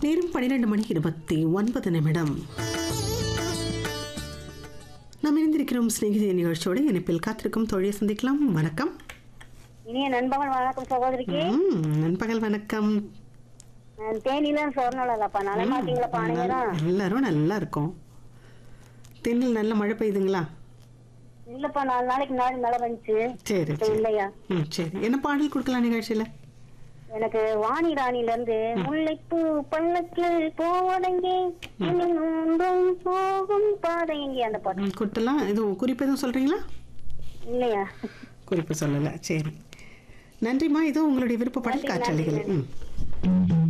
நேரம் 12:29 நாம் இணைந்திருக்கிறோம் சிநேகிதி நிகழ்ச்சியோட இணைப்பில் காத்திருக்கும் தோழியை சந்திக்கலாம். வணக்கம். இனிய நண்பகல் வணக்கம் சகோதரிக்கு. நண்பகல் வணக்கம். தேனில சொர்ணலப்பா, நல்லா இருக்கீங்களாப்பா? எல்லாரும் நல்லா இருக்கும். தேனியில் நல்ல மழை பெய்யுதுங்களா? இல்லப்பா, 4 நாளைக்கு முன்னாடி மழை வந்துச்சு. சரி இல்லையா? சரி, என்ன பாடல் கொடுக்கலாம் நிகழ்ச்சியில? எனக்கு வாணி ராணில இருந்து முல்லைப்பூ பள்ளக்கில் போவதங்கே போகும் பாதையங்கே அந்த பாட்டு கொடுத்தலாம். எதுவும் குறிப்பு எதுவும் சொல்றீங்களா? இல்லையா? குறிப்பு சொல்லல. சரி, நன்றிம்மா. இதோ உங்களுடைய விருப்ப பாடல் காற்றலைகள்.